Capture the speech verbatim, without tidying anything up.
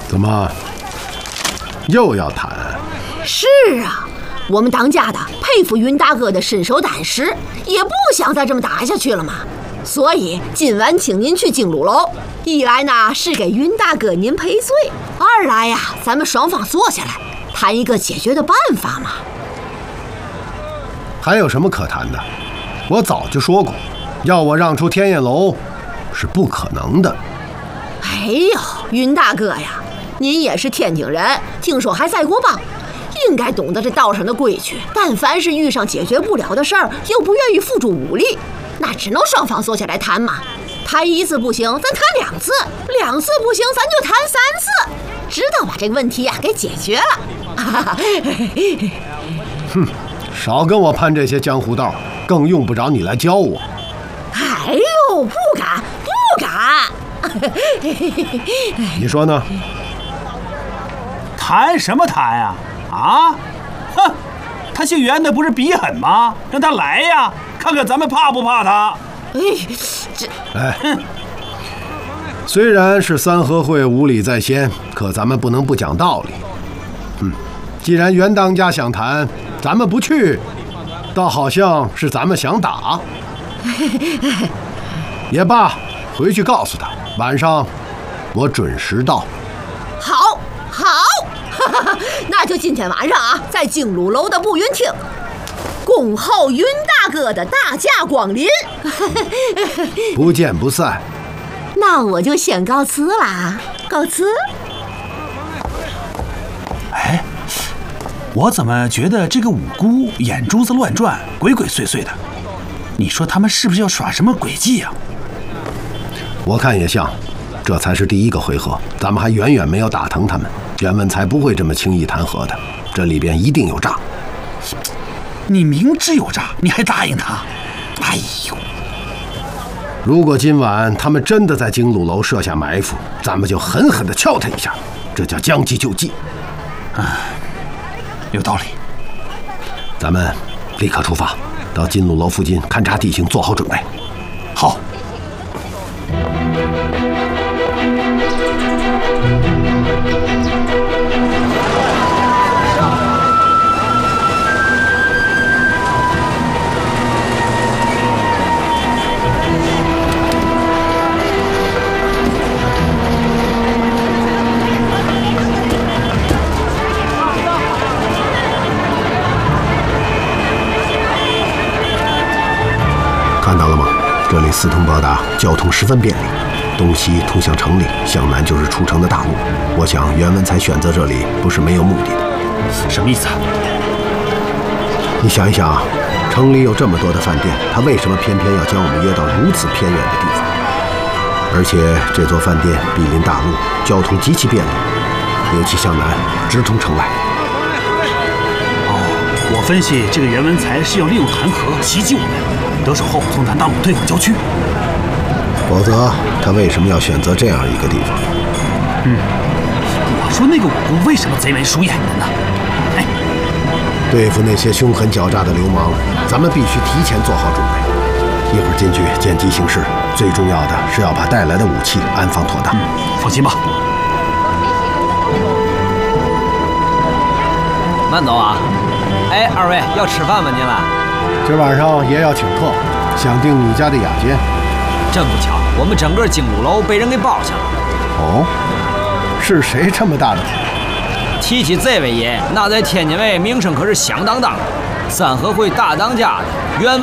怎么又要谈？ 是啊，我们当家的佩服云大哥的身手胆识，也不想再这么打下去了嘛。所以今晚请您去京鲁楼，一来呢是给云大哥您赔罪，二来呀，咱们双方坐下来谈一个解决的办法嘛。 还有什么可谈的？我早就说过，要我让出天燕楼是不可能的。 哎呦，云大哥呀，您也是天津人，听说还在过帮，应该懂得这道上的规矩。但凡是遇上解决不了的事儿，又不愿意付诸武力，那只能双方坐下来谈嘛。谈一次不行，咱谈两次；两次不行，咱就谈三次，直到把这个问题呀、啊、给解决了。 哼，少跟我攀这些江湖道，更用不着你来教我。 哎呦，不敢，不敢。 你说呢？ 谈什么谈呀？啊？哼，他姓袁的不是比狠吗？让他来呀，看看咱们怕不怕他。 哎，这哎，虽然是三合会无礼在先，可咱们不能不讲道理。嗯，既然袁当家想谈，咱们不去，倒好像是咱们想打。也罢，回去告诉他，晚上我准时到。 好，好，那就今天晚上啊，在京鲁楼的步云厅，恭候云大哥的大驾光临。 不见不散。 那我就先告辞啦，告辞。 哎，我怎么觉得这个五姑眼珠子乱转，鬼鬼祟祟的？你说他们是不是要耍什么诡计呀？ 我看也像，这才是第一个回合，咱们还远远没有打疼他们。袁文才不会这么轻易谈和的，这里边一定有诈。 你明知有诈，你还答应他？哎呦！ 如果今晚他们真的在京鲁楼设下埋伏，咱们就狠狠地敲他一下，这叫将计就计。 哎，有道理。 咱们立刻出发，到金鲁楼附近勘察地形，做好准备。 好。 看到了吗？这里四通八达，交通十分便利，东西通向城里，向南就是出城的大路。我想袁文才选择这里不是没有目的的。 什么意思啊？ 你想一想啊，城里有这么多的饭店，他为什么偏偏要将我们约到如此偏远的地方？而且这座饭店毗邻大路，交通极其便利，尤其向南直通城外。 哦，我分析这个袁文才是要利用弹劾袭击我们，得手后从南大路退往郊区。 否则他为什么要选择这样一个地方？ 嗯，我说那个武功为什么贼眉鼠眼的呢？哎， 对付那些凶狠狡诈的流氓，咱们必须提前做好准备。一会儿进去见机行事，最重要的是要把带来的武器安放妥当。 嗯，放心吧。 慢走啊！哎，二位要吃饭吗？您来。 今晚上爷要请客，想订你家的雅间。 真不巧，我们整个京鲁楼被人给包下了。 哦，是谁这么大的火？ 提起这位爷，那在天津卫名声可是响当当的，三合会大当家的袁文